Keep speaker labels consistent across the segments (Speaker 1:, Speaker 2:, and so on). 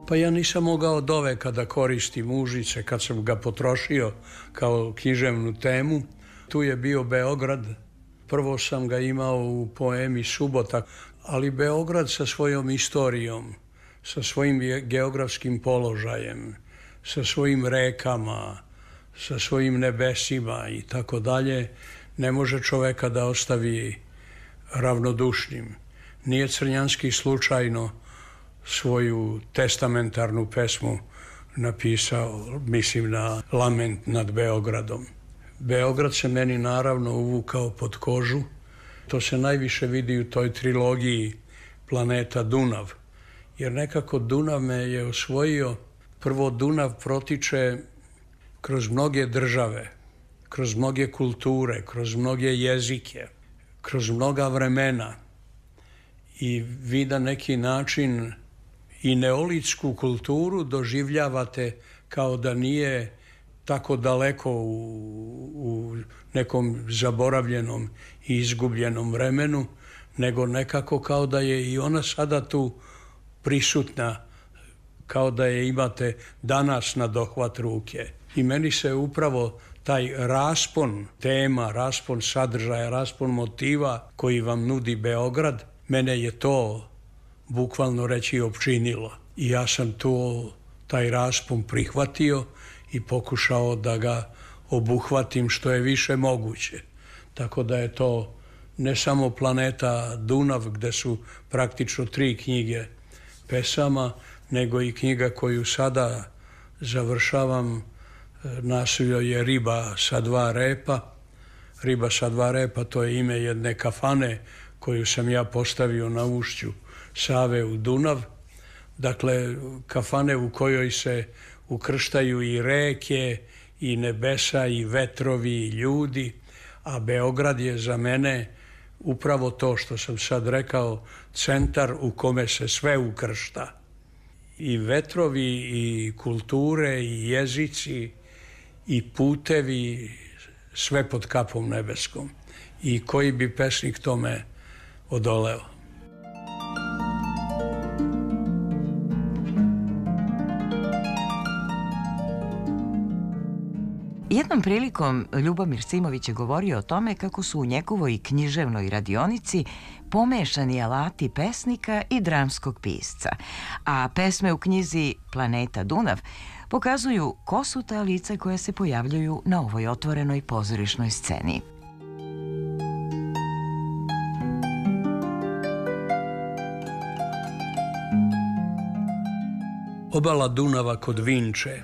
Speaker 1: Pa ja nisam mogao doveka da koristim Užice kad sam ga potrošio kao književnu temu. Tu je bio Beograd. Prvo sam ga imao u poemi Subota, ali Beograd sa svojom istorijom, sa svojim geografskim položajem, sa svojim rekama, sa svojim nebesima i tako dalje, ne može čoveka da ostavi ravnodušnim. Nije Crnjanski slučajno svoju testamentarnu pesmu napisao, mislim na Lament nad Beogradom. Beograd se meni naravno uvukao pod kožu. To se najviše vidi u toj trilogiji Planeta Dunav, jer nekako Dunav me je osvojio. Prvo, Dunav protiče kroz mnoge države, kroz mnoge kulture, kroz mnoge jezike, kroz mnoga vremena i vi na neki način i neolitsku kulturu doživljavate kao da nije tako daleko u nekom zaboravljenom i izgubljenom vremenu, nego nekako kao da je i ona sada tu prisutna, kao da je imate danas na dohvat ruke. I meni se upravo taj raspon tema, raspon sadržaja, raspon motiva koji vam nudi Beograd, mene je to bukvalno reći opčinilo. I ja sam taj raspon prihvatio i pokušao da ga obuhvatim što je više moguće. Tako da je to ne samo Planeta Dunav, gde su praktično 3 knjige pesama, nego i knjiga koju sada završavam, naslov je Riba sa 2 repa. Riba sa 2 repa, to je ime jedne kafane koju sam ja postavio na ušću Save u Dunav. Dakle, kafane u kojoj se ukrštaju i reke, i nebesa, i vetrovi, i ljudi, a Beograd je za mene upravo to što sam sad rekao, centar u kome se sve ukršta. I vetrovi, i kulture, i jezici, i putevi, sve pod kapom nebeskom. I koji bi pesnik tome odoleo?
Speaker 2: Jednom prilikom Ljubomir Simović je govorio o tome kako su u njegovoj književnoj radionici pomešani alati pesnika i dramskog pisca, a pesme u knjizi Planeta Dunav pokazuju ko su ta lica koja se pojavljaju na ovoj otvorenoj pozorišnoj sceni.
Speaker 1: Obala Dunava kod Vinče.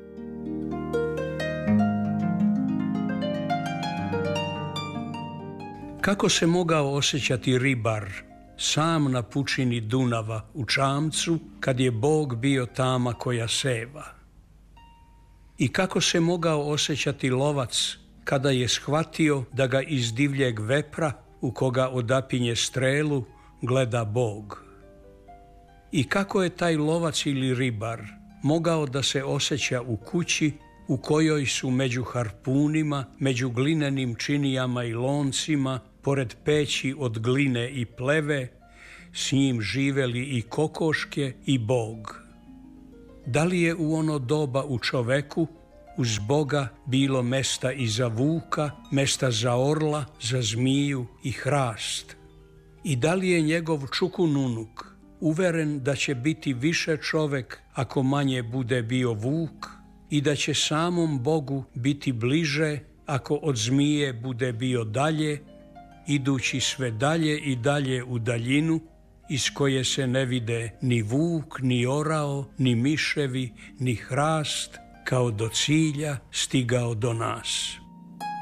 Speaker 1: Kako se mogao osjećati ribar sam na pučini Dunava u čamcu kad je Bog bio tama koja seva? I kako se mogao osjećati lovac kada je shvatio da ga iz divljeg vepra u koga odapinje strelu gleda Bog? I kako je taj lovac ili ribar mogao da se osjeća u kući u kojoj su među harpunima, među glinenim činijama i loncima, pored peći od gline i pleve, s njim živeli i kokoške i Bog? Da li je u ono doba u čoveku uz Boga bilo mesta i za vuka, mesta za orla, za zmiju i hrast? I da li je njegov čukununuk uveren da će biti više čovek ako manje bude bio vuk i da će samom Bogu biti bliže ako od zmije bude bio dalje, idući sve dalje i dalje u daljinu iz koje se ne vide ni vuk, ni orao, ni miševi, ni hrast, kao do cilja stigao do nas?